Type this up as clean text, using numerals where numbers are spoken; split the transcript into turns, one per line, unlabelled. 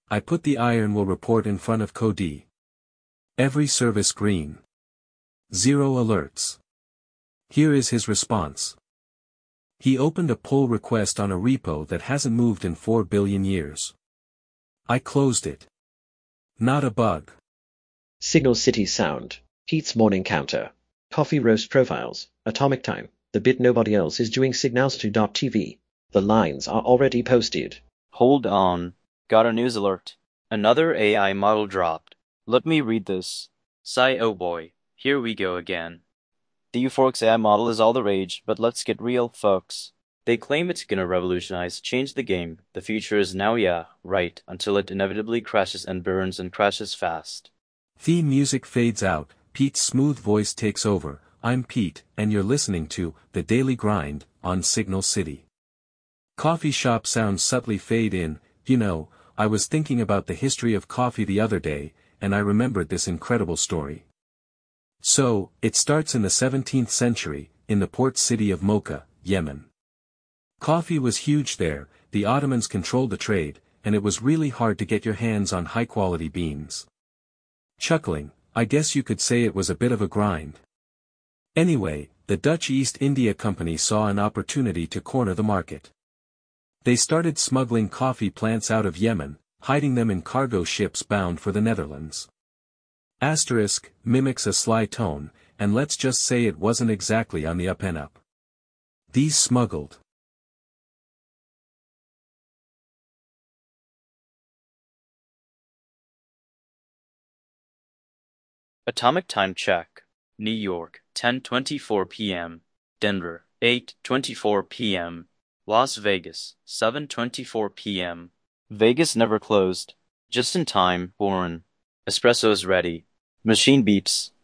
I put the iron will report in front of Cody. Every service green. 0 alerts. Here is his response. He opened a pull request on a repo that hasn't moved in 4 billion years. I closed it. Not a bug.
Signal City Sound, Pete's Morning Counter, Coffee Roast Profiles, Atomic Time, the bit nobody else is doing Signals2.tv. The lines are already posted.
Hold on. Got a news alert. Another AI model dropped. Let me read this. Sigh, oh boy. Here we go again. The Euphorix AI model is all the rage, but let's get real, folks. They claim it's gonna revolutionize, change the game. The future is now, yeah, right, until it inevitably crashes and burns and crashes fast.
Theme music fades out, Pete's smooth voice takes over. I'm Pete, and you're listening to The Daily Grind on Signal City. Coffee shop sounds subtly fade in. You know, I was thinking about the history of coffee the other day, and I remembered this incredible story. So, it starts in the 17th century, in the port city of Mocha, Yemen. Coffee was huge there, the Ottomans controlled the trade, and it was really hard to get your hands on high-quality beans. Chuckling, I guess you could say it was a bit of a grind. Anyway, the Dutch East India Company saw an opportunity to corner the market. They started smuggling coffee plants out of Yemen, hiding them in cargo ships bound for the Netherlands. Asterisk mimics a sly tone, and let's just say it wasn't exactly on the up and up. These smuggled.
Atomic time check. New York, 10:24 p.m. Denver, 8:24 p.m. Las Vegas, 7:24 p.m. Vegas never closed. Just in time, Warren. Espresso's ready. Machine beeps.